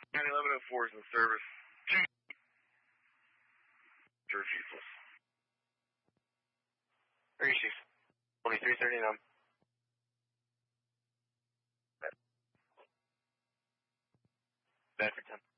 91104 is in service. Useless. 2339. Bedford 10.